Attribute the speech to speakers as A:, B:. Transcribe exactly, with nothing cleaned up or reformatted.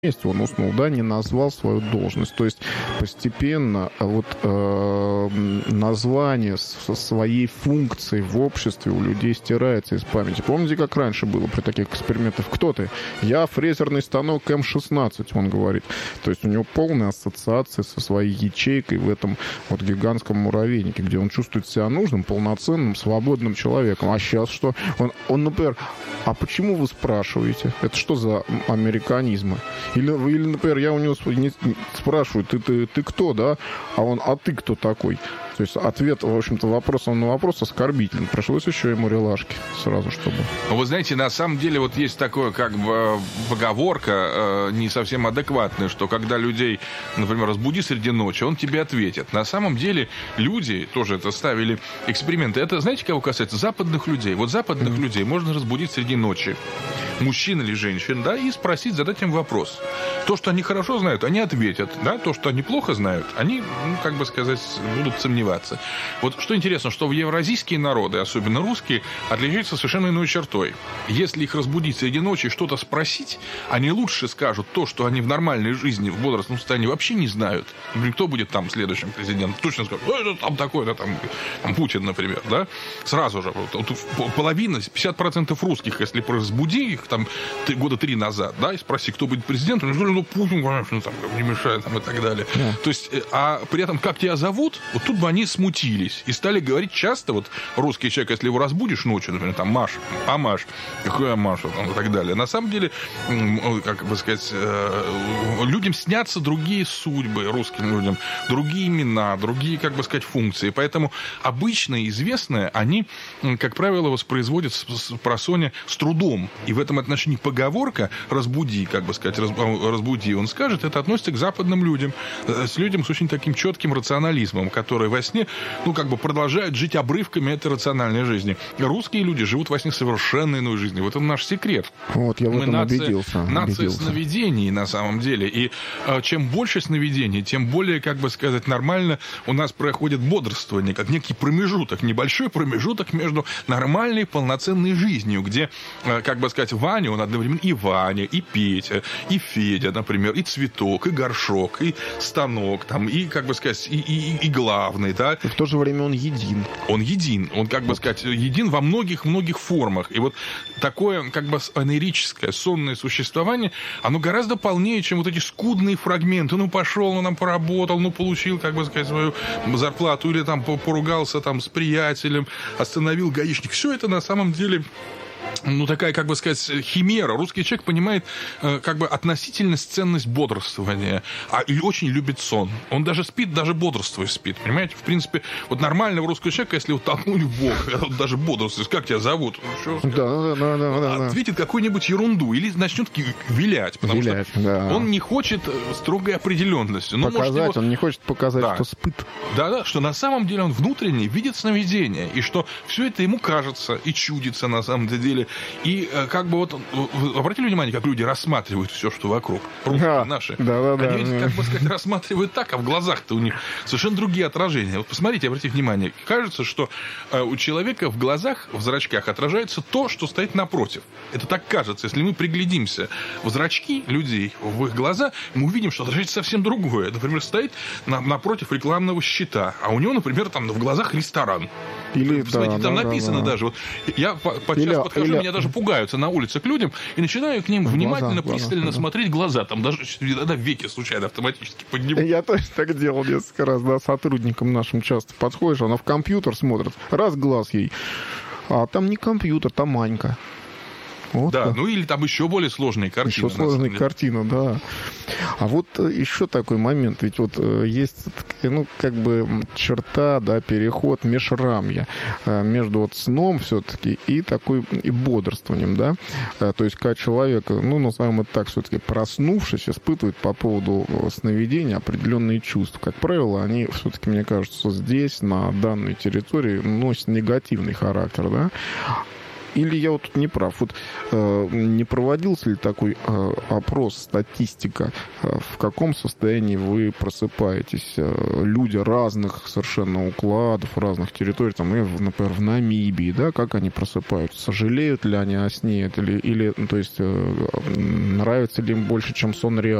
A: месте он уснул, да, не назвал свою должность. То есть постепенно вот э, название со своей функцией в обществе у людей стирается из памяти. Помните, как раньше было при таких экспериментах? Кто ты? Я фрезерный станок эм шестнадцать, он говорит. То есть у него полная ассоциация со своей ячейкой в этом вот гигантском муравейнике, где он чувствует себя нужным, полноценным, свободным человеком. А сейчас что? Он, он например, а почему вы спрашиваете? Это что за американизмы? Или, или, например, я у него спрашиваю, ты, ты, ты кто, да? А он, а ты кто такой? То есть ответ, в общем-то, вопросом на вопрос оскорбительный. Пришлось еще ему релашки сразу, чтобы...
B: Ну, вы знаете, на самом деле вот есть такое, как бы, поговорка э, не совсем адекватная, что когда людей, например, разбуди среди ночи, он тебе ответит. На самом деле люди тоже это ставили эксперименты. Это, знаете, кого касается? Западных людей. Вот западных mm-hmm. людей можно разбудить среди ночи, мужчин или женщин, да, и спросить, задать им вопрос. То, что они хорошо знают, они ответят, да, то, что они плохо знают, они, ну, как бы сказать, будут сомневаться. Вот что интересно, что евразийские народы, особенно русские, отличаются совершенно иной чертой. Если их разбудить среди ночи и что-то спросить, они лучше скажут то, что они в нормальной жизни, в бодростном состоянии вообще не знают. Например, кто будет там следующим президентом? Точно скажут, ну, это там такой-то, там, там Путин, например, да? Сразу же. Вот, вот, половина, пятьдесят процентов русских, если разбуди их там года три назад, да, и спроси, кто будет президентом, они говорят, ну, Путин, конечно, там, не мешает, там, и так далее. Yeah. То есть, а при этом, как тебя зовут, вот тут бы они смутились и стали говорить часто, вот русский человек, если его разбудишь ночью, например, там, Маш, а Маш, какая Маша, там, и так далее. На самом деле, как бы сказать, людям снятся другие судьбы, русским людям, другие имена, другие, как бы сказать, функции. Поэтому обычное, известное, они, как правило, воспроизводят с просонья с трудом. И в этом отношении поговорка «разбуди», как бы сказать, «разбуди», он скажет, это относится к западным людям, с людям с очень таким четким рационализмом, которые во сне, ну, как бы продолжают жить обрывками этой рациональной жизни. Русские люди живут во сне совершенно иной жизнью. Вот это наш секрет.
A: Вот, я в
B: Мы
A: этом
B: нация,
A: убедился.
B: Нация
A: убедился.
B: сновидений, на самом деле. И э, чем больше сновидений, тем более, как бы сказать, нормально у нас проходит бодрствование, как некий промежуток, небольшой промежуток между нормальной, полноценной жизнью, где, э, как бы сказать, Ваня, он одновременно и Ваня, и Петя, и Федя, например, и цветок, и горшок, и станок, там, и, как бы сказать, и, и, и главный, да.
A: И в то же время он един.
B: Он един. Он, как бы сказать, един во многих-многих формах. И вот такое, как бы, анерическое, сонное существование, оно гораздо полнее, чем вот эти скудные фрагменты. Ну, пошел, ну, там, поработал, ну, получил, как бы сказать, свою зарплату, или там поругался там с приятелем, остановил гаишник. Все это на самом деле... Ну, такая, как бы сказать, химера. Русский человек понимает, как бы, относительность, ценность бодрствования. А и очень любит сон. Он даже спит, даже бодрствуя спит. Понимаете? В принципе, вот нормального русского человека, если вот толкнули в бок, вот даже бодрствует, как тебя зовут? Ну,
A: да, да, да, да,
B: ответит да. какую-нибудь ерунду. Или начнет вилять. Потому
A: вилять,
B: что
A: да.
B: он не хочет строгой определенности. Ну,
A: показать,
B: может, его...
A: он не хочет показать,
B: да.
A: что спит.
B: Да-да, что на самом деле он внутренне видит сновидение. И что все это ему кажется и чудится на самом деле. И как бы вот, обратили внимание, как люди рассматривают все, что вокруг.
A: Да,
B: наши.
A: Да, да,
B: Они
A: да,
B: ведь, как бы сказать, рассматривают так, а в глазах-то у них совершенно другие отражения. Вот посмотрите, обратите внимание. Кажется, что у человека в глазах, в зрачках отражается то, что стоит напротив. Это так кажется. Если мы приглядимся в зрачки людей, в их глаза, мы увидим, что отражается совсем другое. Например, стоит напротив рекламного щита, а у него, например, там в глазах ресторан.
A: Или,
B: посмотрите,
A: да,
B: там
A: да,
B: написано
A: да, да.
B: даже. Вот, я подчас
A: или,
B: подхожу,
A: или...
B: меня даже пугаются на улице к людям, и начинаю к ним
A: в
B: внимательно,
A: глаза,
B: пристально
A: глаза,
B: смотреть в глаза. Там даже иногда веки случайно автоматически поднимаю.
A: Я тоже так делал несколько раз, да, сотрудникам нашим часто подходишь, она в компьютер смотрит, раз глаз ей, а там не компьютер, там Манька. Вот
B: да,
A: так.
B: Ну или там еще более сложные картины.
A: Еще сложные картины, да. А вот еще такой момент, ведь вот есть, ну, как бы черта, да, переход межрамья между вот сном все-таки и такой, и бодрствованием, да. То есть, когда человек, ну, назовем это так, все-таки проснувшись, испытывает по поводу сновидения определенные чувства. Как правило, они все-таки, мне кажется, здесь, на данной территории, носят негативный характер, да. или я вот тут не прав? Вот э, не проводился ли такой э, опрос, статистика, э, в каком состоянии вы просыпаетесь? Э, люди разных совершенно укладов, разных территорий, там, и, например, в Намибии, да, как они просыпаются? Сожалеют ли они о сне? Или, или ну, то есть, э, нравится ли им больше, чем сон реальный?